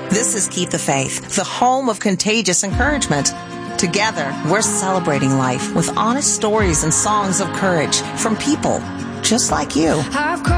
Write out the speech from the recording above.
This is Keep the Faith, the home of contagious encouragement. Together, we're celebrating life with honest stories and songs of courage from people just like you.